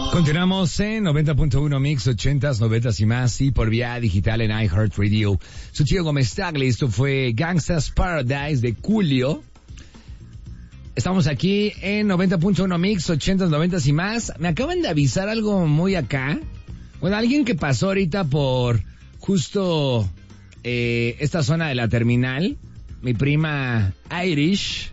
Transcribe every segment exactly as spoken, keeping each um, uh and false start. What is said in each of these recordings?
Continuamos en noventa punto uno Mix, ochentas, noventas y más, y por vía digital en iHeartRadio. Soy Chico Gómez Tagle, esto fue Gangsta's Paradise de Coolio. Estamos aquí en noventa punto uno Mix, ochentas, noventas y más. Me acaban de avisar algo muy acá. Bueno, alguien que pasó ahorita por justo eh, esta zona de la terminal, mi prima Irish,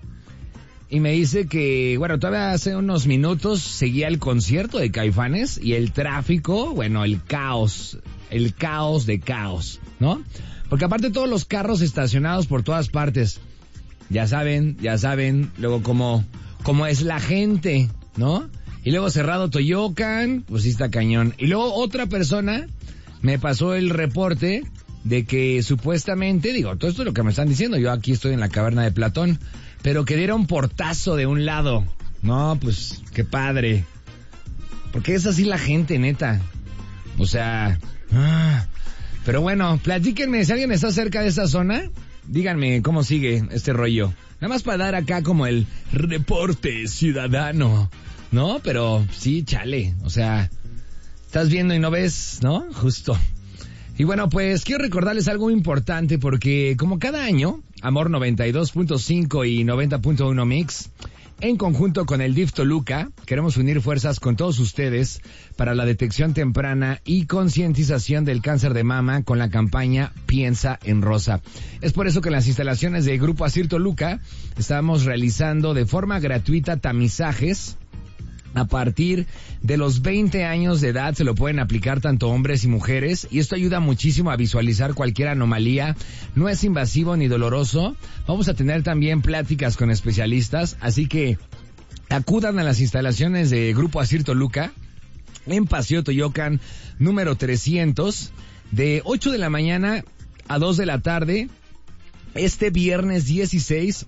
y me dice que, bueno, todavía hace unos minutos seguía el concierto de Caifanes y el tráfico, bueno, el caos, el caos de caos, ¿no? Porque aparte todos los carros estacionados por todas partes, ya saben, ya saben, luego cómo, cómo es la gente, ¿no? Y luego cerrado Toyocan, pues sí está cañón. Y luego otra persona me pasó el reporte de que supuestamente, digo, todo esto es lo que me están diciendo, yo aquí estoy en la caverna de Platón, pero que diera un portazo de un lado. No, pues, qué padre. Porque es así la gente, neta. O sea... Ah. Pero bueno, platíquenme, si alguien está cerca de esa zona, díganme cómo sigue este rollo. Nada más para dar acá como el reporte ciudadano, ¿no? Pero sí, chale, o sea... Estás viendo y no ves, ¿no? Justo. Y bueno, pues quiero recordarles algo importante porque como cada año, Amor noventa y dos punto cinco y noventa punto uno Mix, en conjunto con el D I F Toluca, queremos unir fuerzas con todos ustedes para la detección temprana y concientización del cáncer de mama con la campaña Piensa en Rosa. Es por eso que en las instalaciones de Grupo Asir Toluca estamos realizando de forma gratuita tamizajes. A partir de los veinte años de edad se lo pueden aplicar tanto hombres y mujeres y esto ayuda muchísimo a visualizar cualquier anomalía. No es invasivo ni doloroso. Vamos a tener también pláticas con especialistas, así que acudan a las instalaciones de Grupo Asir Toluca en Paseo Toyocan número trescientos de ocho de la mañana a dos de la tarde este viernes dieciséis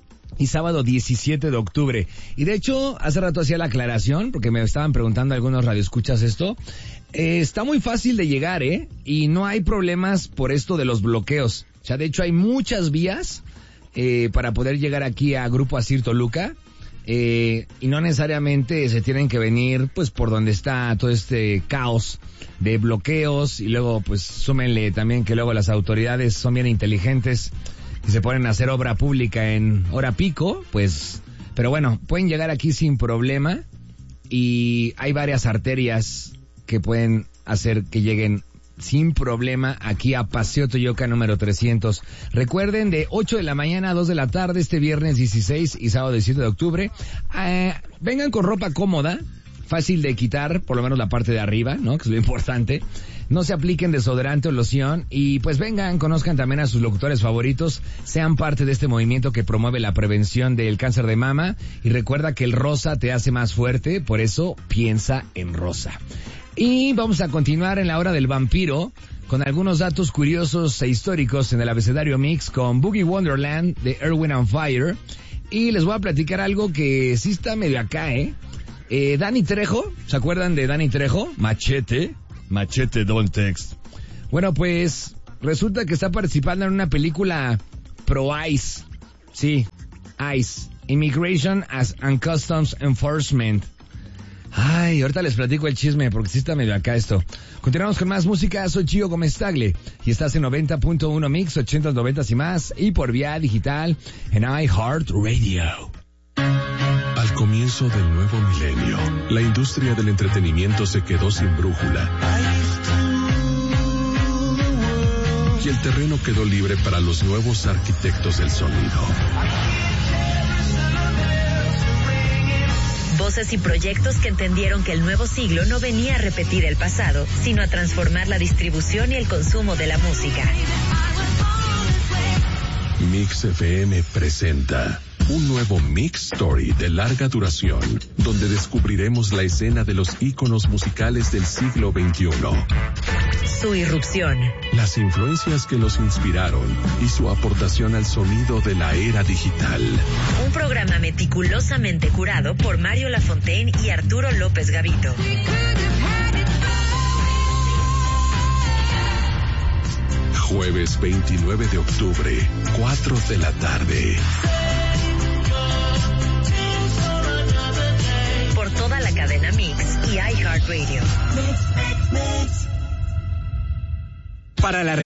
y sábado diecisiete de octubre. Y de hecho, hace rato hacía la aclaración, porque me estaban preguntando algunos radioescuchas esto. Eh, está muy fácil de llegar, ¿eh? Y no hay problemas por esto de los bloqueos. O sea, de hecho hay muchas vías eh, para poder llegar aquí a Grupo Asir Toluca. Eh, y no necesariamente se tienen que venir, pues, por donde está todo este caos de bloqueos. Y luego, pues, súmenle también que luego las autoridades son bien inteligentes y se ponen a hacer obra pública en hora pico, pues, pero bueno, pueden llegar aquí sin problema y hay varias arterias que pueden hacer que lleguen sin problema aquí a Paseo Toyocan número trescientos. Recuerden, de ocho de la mañana a dos de la tarde este viernes dieciséis y sábado diecisiete de octubre, eh, vengan con ropa cómoda, fácil de quitar, por lo menos la parte de arriba, ¿no? Que es lo importante. No se apliquen desodorante o loción y pues vengan, conozcan también a sus locutores favoritos, sean parte de este movimiento que promueve la prevención del cáncer de mama y recuerda que el rosa te hace más fuerte, por eso piensa en rosa. Y vamos a continuar en la hora del vampiro con algunos datos curiosos e históricos en el abecedario Mix con Boogie Wonderland de Earth, Wind and Fire y les voy a platicar algo que sí está medio acá, ¿eh? Eh, Danny Trejo, ¿se acuerdan de Danny Trejo? Machete, Machete Don't Text. Bueno, pues resulta que está participando en una película pro ICE. Sí, ICE, Immigration as and Customs Enforcement. Ay, ahorita les platico el chisme porque sí está medio acá esto. Continuamos con más música, soy Chico Gómez Tagle y estás en noventa punto uno Mix, ochentas, noventas y más y por vía digital en iHeartRadio. Al comienzo del nuevo milenio, la industria del entretenimiento se quedó sin brújula. Y el terreno quedó libre para los nuevos arquitectos del sonido. Voces y proyectos que entendieron que el nuevo siglo no venía a repetir el pasado, sino a transformar la distribución y el consumo de la música. Mix F M presenta un nuevo Mix Story de larga duración, donde descubriremos la escena de los íconos musicales del siglo veintiuno. Su irrupción. Las influencias que los inspiraron y su aportación al sonido de la era digital. Un programa meticulosamente curado por Mario Lafontaine y Arturo López Gavito. Jueves veintinueve de octubre, cuatro de la tarde. Por toda la cadena Mix y iHeart. iHeartRadio. Para la